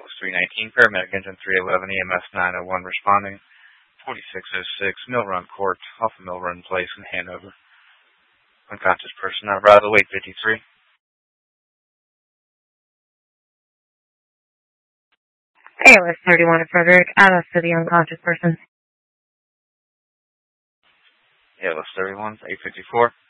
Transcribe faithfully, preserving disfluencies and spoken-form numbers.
ALS three nineteen, paramedic engine three eleven, E M S nine oh one responding, forty-six oh six, Mill Run Court, off of Mill Run Place in Hanover. Unconscious person, I'd rather wait fifty-three. A L S thirty-one at Frederick, Alice to the unconscious person. A L S thirty-one, eight fifty-four.